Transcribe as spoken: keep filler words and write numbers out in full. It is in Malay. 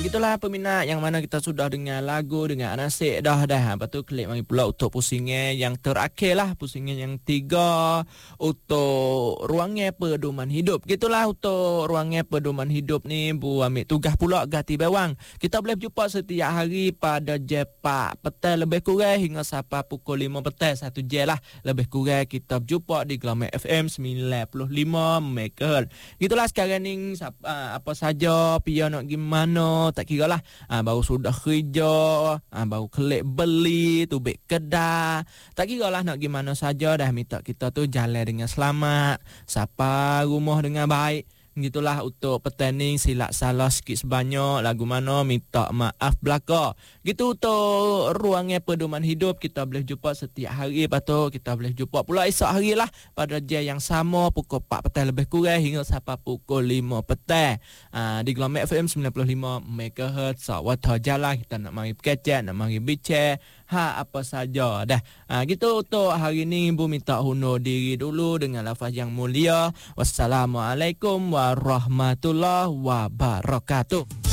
gitulah peminat yang mana kita sudah dengar lagu dengan Anasik dah dah. Lepas tu klik mari pula untuk pusingan yang terakhir lah, pusingan yang tiga untuk ruangnya pedoman hidup. Gitulah untuk ruangnya pedoman hidup ni Bu ambil tugas pula ganti bawang. Kita boleh berjumpa setiap hari pada jam empat petang lebih kurang hingga sampai pukul lima petang, satu jam lah lebih kurang kita berjumpa di Glamour F M sembilan puluh lima megahertz. Gitulah sekarang ni apa saja pia nak gimana tak kira lah, ha, baru sudah kerja, ha, baru kelik beli tubik kedai, tak kira lah nak gimana saja dah minta kita tu jalan dengan selamat, sampai rumah dengan baik. Gitulah untuk petanding silap salah sikit sebanyak lagu mana minta maaf belaka. Gitu untuk ruangnya pedoman hidup kita boleh jumpa setiap hari. Lepas tu kita boleh jumpa pula esok hari lah pada jam yang sama pukul empat petang lebih kurang hingga sampai pukul lima petang, ha, di Glamour F M sembilan puluh lima megahertz. So, waktu jalan kita nak mari berkecek, nak mari bincang ha apa saja dah. Ha, gitu untuk hari ni Ibu minta hundur diri dulu dengan lafaz yang mulia. Wassalamualaikum warahmatullahi wabarakatuh.